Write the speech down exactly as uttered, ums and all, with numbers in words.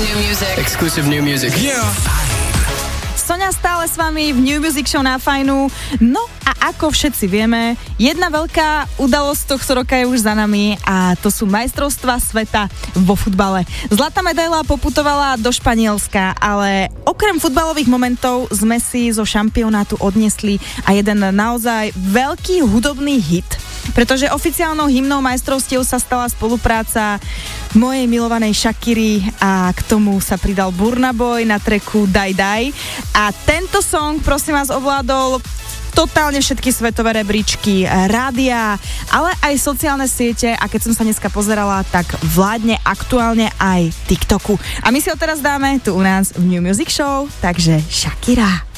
new music. Exclusive new music. Yeah. Soňa stále s vami v New Music Show na Fajnu. No a ako všetci vieme, jedna veľká udalosť tohto roka je už za nami a to sú majstrovstvá sveta vo futbale. Zlatá medaila poputovala do Španielska, ale okrem futbalových momentov sme si zo šampionátu odniesli a jeden naozaj veľký hudobný hit, pretože oficiálnou hymnou majstrovstiev sa stala spolupráca mojej milovanej Shakiry a k tomu sa pridal Burna Boy na tracku Daj Daj a tento song prosím vás ovládol totálne všetky svetové rebríčky, rádia, ale aj sociálne siete a keď som sa dneska pozerala, tak vládne aktuálne aj TikToku. A my si ho teraz dáme tu u nás v New Music Show, takže Shakira.